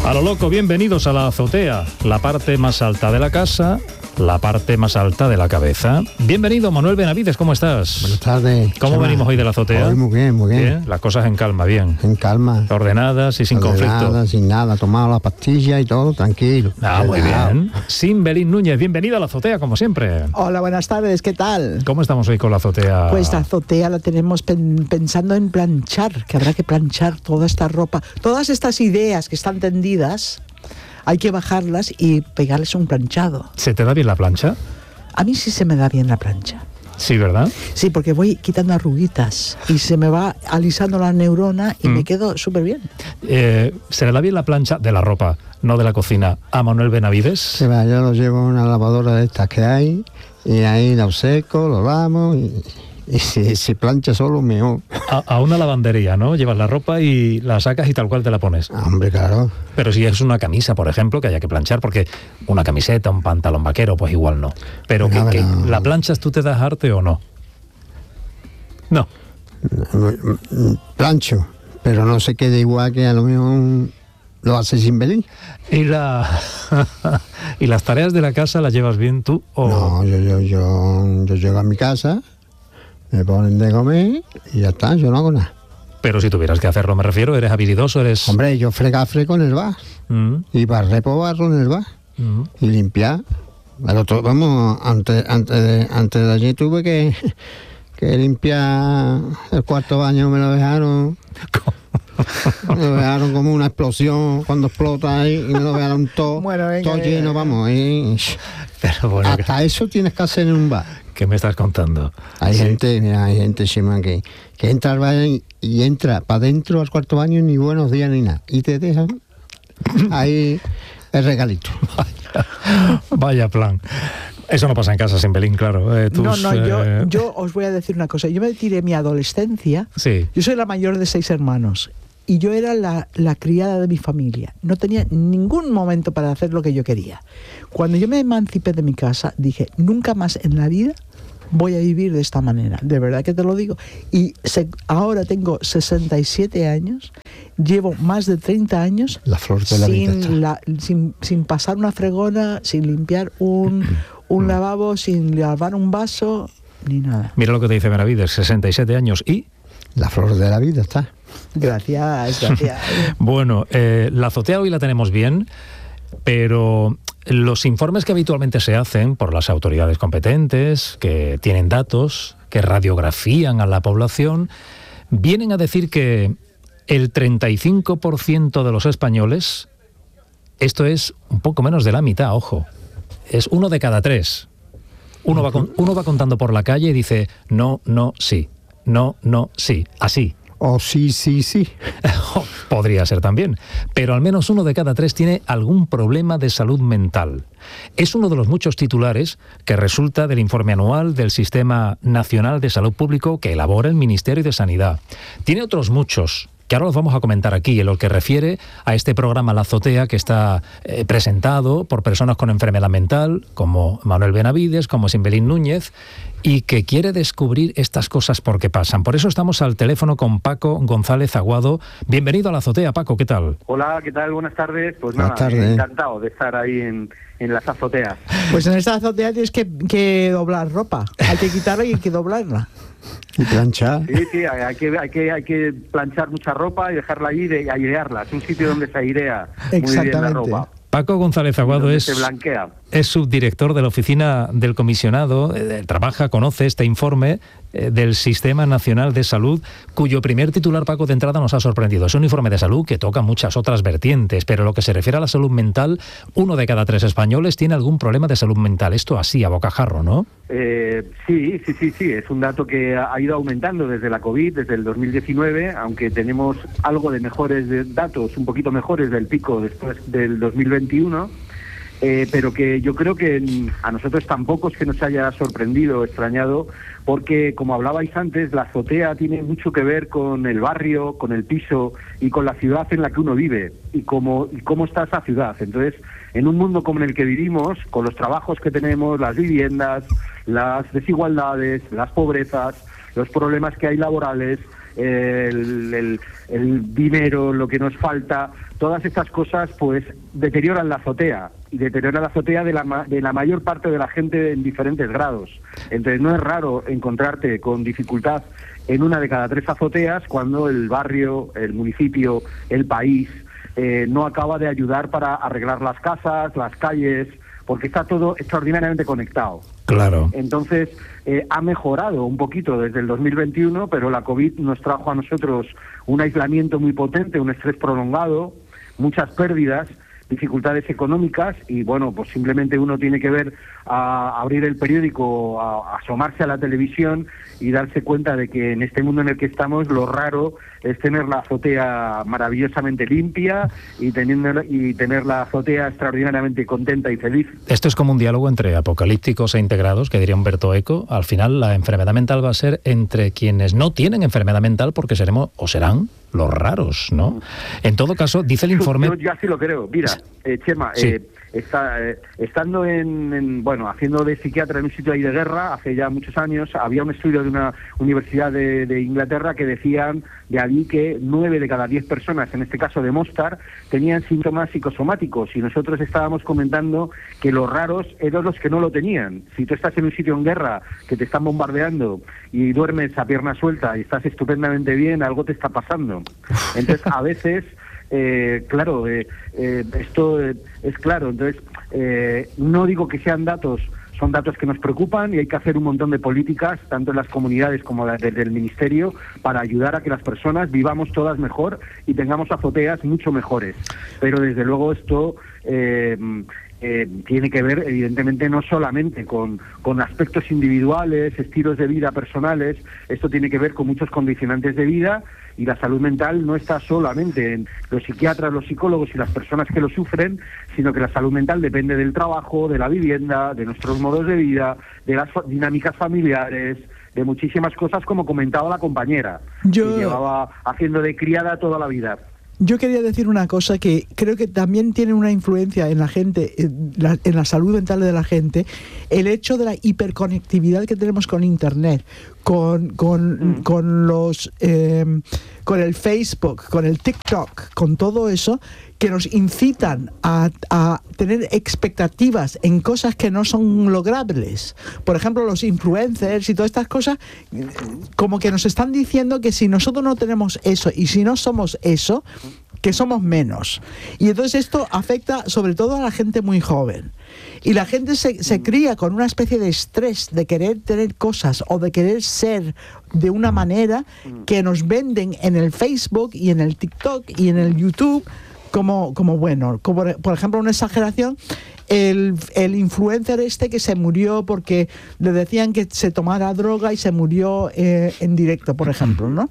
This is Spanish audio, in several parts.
A lo loco, bienvenidos a la azotea, la parte más alta de la casa, la parte más alta de la cabeza. Bienvenido, Manuel Benavides, ¿cómo estás? Buenas tardes. ¿Cómo Chema. venimos hoy de la azotea? Hoy muy bien, muy bien. Bien, las cosas en calma, bien. En calma. Ordenadas y sin conflicto. Sin nada, tomado la pastilla y todo, tranquilo. Muy bien. Simbelín Núñez, bienvenida a la azotea, como siempre. Hola, buenas tardes, ¿qué tal? ¿Cómo estamos hoy con la azotea? Pues la azotea la tenemos pensando en planchar, que habrá que planchar toda esta ropa. Todas estas ideas que están tendidas, hay que bajarlas y pegarles un planchado. ¿Se te da bien la plancha? A mí sí se me da bien la plancha. Sí, ¿verdad? Sí, porque voy quitando arruguitas y se me va alisando la neurona y me quedo súper bien. ¿Se le da bien la plancha de la ropa, no de la cocina, a Manuel Benavides? Sí, va, yo lo llevo a una lavadora de estas que hay y ahí lo seco, lo lavo y si plancha solo, mejor. A una lavandería, ¿no? Llevas la ropa y la sacas y tal cual te la pones. Hombre, claro. Pero si es una camisa, por ejemplo, que haya que planchar, porque una camiseta, un pantalón vaquero, pues igual no. Pero No, que no. ¿la planchas tú te das arte o no? No. Plancho, pero no se quede igual que a lo mejor lo hace Simbelín. ¿Y y las tareas de la casa las llevas bien tú o...? No, yo llego a mi casa, me ponen de comer y ya está, yo no hago nada. Pero si tuvieras que hacerlo, me refiero, ¿eres habilidoso? ¿Eres...? Hombre, yo frego en el bar y barrer por barro en el bar y limpiar. Pero vamos, antes de ayer tuve que limpiar el cuarto baño, me lo dejaron. Me lo dejaron como una explosión cuando explota ahí y me lo dejaron todo, Bueno, venga, todo lleno, vamos. Pero bueno, Hasta eso tienes que hacer en un bar. ¿qué me estás contando? Hay Sí. gente, Shema, que entra al baño y entra para adentro al cuarto baño, ni buenos días ni nada. Y te dejan ahí el regalito. Vaya plan. Eso no pasa en casa, Simbelín, claro. Yo os voy a decir una cosa. Yo me tiré mi adolescencia. Sí. Yo soy la mayor de 6 hermanos y yo era la criada de mi familia. No tenía ningún momento para hacer lo que yo quería. Cuando yo me emancipé de mi casa, dije, nunca más en la vida voy a vivir de esta manera. De verdad que te lo digo. Y ahora tengo 67 años, llevo más de 30 años La flor de la vida está. sin pasar una fregona, sin limpiar un lavabo, sin lavar un vaso, ni nada. Mira lo que te dice Benavides, 67 años y... La flor de la vida está. Gracias. Bueno, la azotea hoy la tenemos bien, pero los informes que habitualmente se hacen por las autoridades competentes, que tienen datos, que radiografían a la población, vienen a decir que el 35% de los españoles, esto es un poco menos de la mitad, ojo, es 1 de cada 3. Uno va contando por la calle y dice, no, sí, no, sí, así. Oh, sí. Podría ser también, pero al menos 1 de cada 3 tiene algún problema de salud mental. Es uno de los muchos titulares que resulta del informe anual del Sistema Nacional de Salud Público que elabora el Ministerio de Sanidad. Tiene otros muchos, que ahora los vamos a comentar aquí, en lo que refiere a este programa La Azotea, que está presentado por personas con enfermedad mental, como Manuel Benavides, como Simbelín Núñez, y que quiere descubrir estas cosas por qué pasan. Por eso estamos al teléfono con Paco González Aguado. Bienvenido a La Azotea, Paco, ¿qué tal? Hola, ¿qué tal? Buenas tardes. Pues Buenas nada, tardes. encantado de estar ahí en las azoteas. Pues en esta azotea tienes que doblar ropa. Hay que quitarla y hay que doblarla. Y planchar. Sí, hay que planchar mucha ropa y dejarla ahí y airearla. Es un sitio donde se airea muy bien la Exactamente. ropa. Paco González Aguado Donde es se blanquea. subdirector de la oficina del comisionado, conoce este informe del Sistema Nacional de Salud, cuyo primer titular, Paco, de entrada nos ha sorprendido. Es un informe de salud que toca muchas otras vertientes, pero lo que se refiere a la salud mental, 1 de cada 3 españoles tiene algún problema de salud mental. Esto así, a bocajarro, ¿no? Sí. Es un dato que ha ido aumentando desde la COVID, desde el 2019, aunque tenemos algo de mejores datos, un poquito mejores del pico después del 2021. Pero que yo creo que a nosotros tampoco es que nos haya sorprendido o extrañado, porque como hablabais antes, la azotea tiene mucho que ver con el barrio, con el piso y con la ciudad en la que uno vive y cómo está esa ciudad. Entonces, en un mundo como en el que vivimos, con los trabajos que tenemos, las viviendas, las desigualdades, las pobrezas, los problemas que hay laborales, el dinero, lo que nos falta, todas estas cosas pues deterioran la azotea, y deterioran la azotea de la mayor parte de la gente en diferentes grados. Entonces no es raro encontrarte con dificultad en una de cada 3 azoteas cuando el barrio, el municipio, el país no acaba de ayudar para arreglar las casas, las calles, porque está todo extraordinariamente conectado. Claro. Entonces, ha mejorado un poquito desde el 2021, pero la COVID nos trajo a nosotros un aislamiento muy potente, un estrés prolongado, muchas pérdidas, dificultades económicas, y bueno, pues simplemente uno tiene que ver, abrir el periódico, asomarse a la televisión y darse cuenta de que en este mundo en el que estamos lo raro es tener la azotea maravillosamente limpia y tener la azotea extraordinariamente contenta y feliz. Esto es como un diálogo entre apocalípticos e integrados, que diría Humberto Eco. Al final la enfermedad mental va a ser entre quienes no tienen enfermedad mental, porque seremos o serán los raros, ¿no? En todo caso, dice el informe... Yo ya sí lo creo. Mira, Chema, sí. Estando haciendo de psiquiatra en un sitio ahí de guerra, hace ya muchos años, había un estudio de una universidad de Inglaterra que decían de allí que 9 de cada 10 personas, en este caso de Mostar, tenían síntomas psicosomáticos, y nosotros estábamos comentando que los raros eran los que no lo tenían. Si tú estás en un sitio en guerra, que te están bombardeando y duermes a pierna suelta y estás estupendamente bien, algo te está pasando. Entonces, a veces... esto es claro. Entonces, no digo que sean datos, son datos que nos preocupan, y hay que hacer un montón de políticas, tanto en las comunidades como desde el Ministerio, para ayudar a que las personas vivamos todas mejor y tengamos azoteas mucho mejores. Pero desde luego esto... tiene que ver, evidentemente, no solamente con aspectos individuales, estilos de vida personales. Esto tiene que ver con muchos condicionantes de vida, y la salud mental no está solamente en los psiquiatras, los psicólogos y las personas que lo sufren, sino que la salud mental depende del trabajo, de la vivienda, de nuestros modos de vida, de las dinámicas familiares, de muchísimas cosas, como comentaba la compañera, que llevaba haciendo de criada toda la vida. Yo quería decir una cosa que creo que también tiene una influencia en la gente, en la salud mental de la gente, el hecho de la hiperconectividad que tenemos con Internet, con el Facebook, con el TikTok, con todo eso, que nos incitan a tener expectativas en cosas que no son logrables. Por ejemplo, los influencers y todas estas cosas, como que nos están diciendo que si nosotros no tenemos eso y si no somos eso, que somos menos. Y entonces esto afecta sobre todo a la gente muy joven. Y la gente se cría con una especie de estrés de querer tener cosas o de querer ser de una manera que nos venden en el Facebook y en el TikTok y en el YouTube como por ejemplo, una exageración, el influencer que se murió porque le decían que se tomara droga y se murió en directo, por ejemplo, ¿no?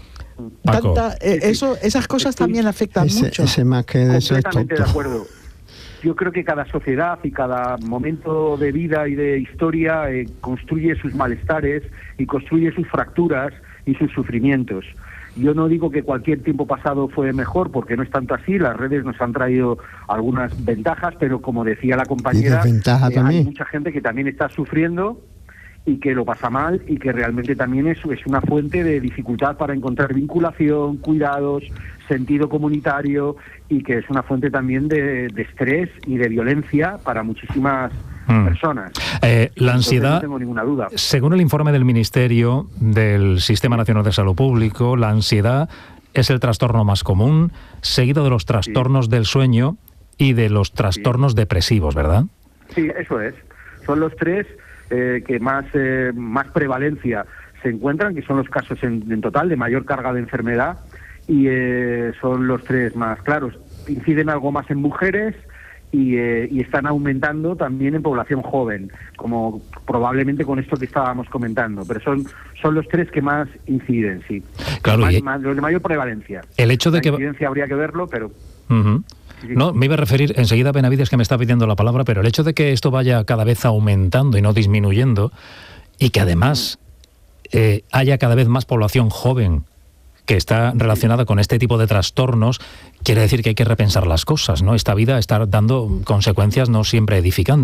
Esas cosas también afectan mucho. Completamente de acuerdo. Yo creo que cada sociedad y cada momento de vida y de historia construye sus malestares y construye sus fracturas y sus sufrimientos. Yo no digo que cualquier tiempo pasado fue mejor, porque no es tanto así. Las redes nos han traído algunas ventajas, pero como decía la compañera, hay mucha gente que también está sufriendo y que lo pasa mal, y que realmente también es una fuente de dificultad para encontrar vinculación, cuidados, sentido comunitario, y que es una fuente también de estrés y de violencia para muchísimas personas. La ansiedad, no tengo ninguna duda. Según el informe del Ministerio del Sistema Nacional de Salud Público, la ansiedad es el trastorno más común, seguido de los trastornos del sueño y de los trastornos depresivos, ¿verdad? Sí, eso es. Son los tres que más prevalencia se encuentran, que son los casos en total de mayor carga de enfermedad, y son los tres más claros. Inciden algo más en mujeres, y están aumentando también en población joven, como probablemente con esto que estábamos comentando, pero son los tres que más inciden, sí. Claro, los de mayor prevalencia. El hecho de la incidencia habría que verlo, pero... No, me iba a referir, enseguida Benavides, que me está pidiendo la palabra, pero el hecho de que esto vaya cada vez aumentando y no disminuyendo, y que además haya cada vez más población joven que está relacionada con este tipo de trastornos, quiere decir que hay que repensar las cosas, ¿no? Esta vida está dando consecuencias no siempre edificantes.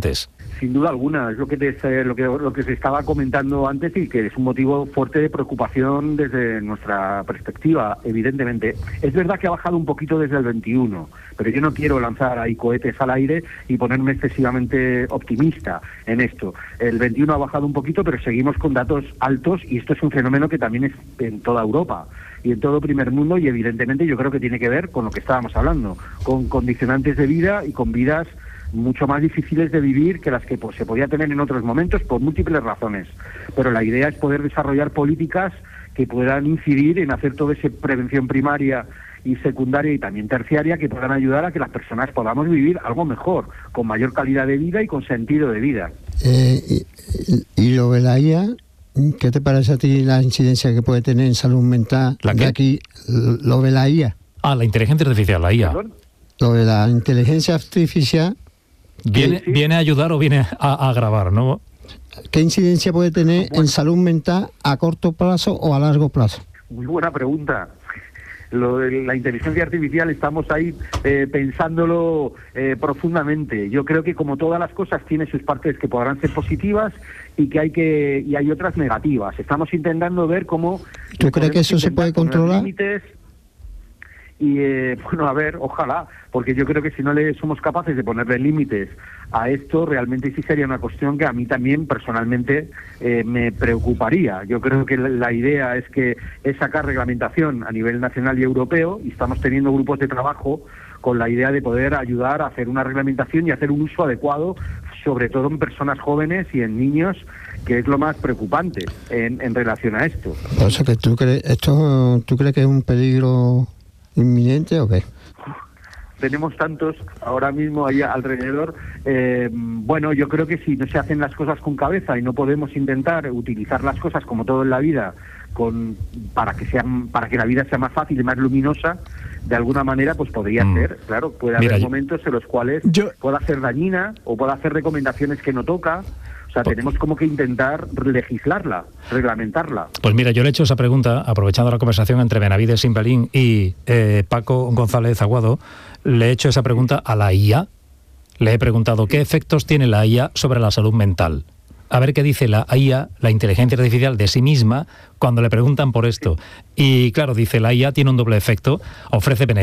Sin duda alguna, es lo que se estaba comentando antes y que es un motivo fuerte de preocupación desde nuestra perspectiva, evidentemente. Es verdad que ha bajado un poquito desde el 21, pero yo no quiero lanzar ahí cohetes al aire y ponerme excesivamente optimista en esto. El 21 ha bajado un poquito, pero seguimos con datos altos y esto es un fenómeno que también es en toda Europa y en todo primer mundo, y evidentemente yo creo que tiene que ver con lo que estábamos hablando, con condicionantes de vida y con vidas mucho más difíciles de vivir que las que se podía tener en otros momentos por múltiples razones. Pero la idea es poder desarrollar políticas que puedan incidir en hacer toda esa prevención primaria y secundaria y también terciaria, que puedan ayudar a que las personas podamos vivir algo mejor, con mayor calidad de vida y con sentido de vida. Y lo de la IA, ¿qué te parece a ti la incidencia que puede tener en salud mental de aquí? Lo de la IA. La inteligencia artificial, la IA. ¿Perdón? Lo de la inteligencia artificial. ¿Viene a ayudar o viene a agravar, no? ¿Qué incidencia puede tener en salud mental a corto plazo o a largo plazo? Muy buena pregunta. Lo de la inteligencia artificial estamos ahí pensándolo profundamente. Yo creo que, como todas las cosas, tiene sus partes que podrán ser positivas y hay otras negativas. Estamos intentando ver cómo... ¿Tú crees que eso se puede controlar? Límites. Y bueno, a ver, ojalá, porque yo creo que si no somos capaces de ponerle límites a esto, realmente sí sería una cuestión que a mí también personalmente me preocuparía. Yo creo que la idea es sacar reglamentación a nivel nacional y europeo, y estamos teniendo grupos de trabajo con la idea de poder ayudar a hacer una reglamentación y hacer un uso adecuado, sobre todo en personas jóvenes y en niños, que es lo más preocupante en relación a esto. O sea, que ¿tú crees que es un peligro inminente o qué? Tenemos tantos ahora mismo ahí alrededor. Bueno, yo creo que si no se hacen las cosas con cabeza y no podemos intentar utilizar las cosas como todo en la vida para que la vida sea más fácil y más luminosa, de alguna manera pues podría ser, claro, puede haber momentos en los cuales pueda ser dañina o pueda hacer recomendaciones que no toca. O sea, tenemos como que intentar legislarla, reglamentarla. Pues mira, yo le he hecho esa pregunta, aprovechando la conversación entre Benavides Simbelín y Paco González Aguado, le he hecho esa pregunta a la IA. Le he preguntado qué efectos tiene la IA sobre la salud mental. A ver qué dice la IA, la inteligencia artificial, de sí misma cuando le preguntan por esto. Y claro, dice, la IA tiene un doble efecto, ofrece beneficios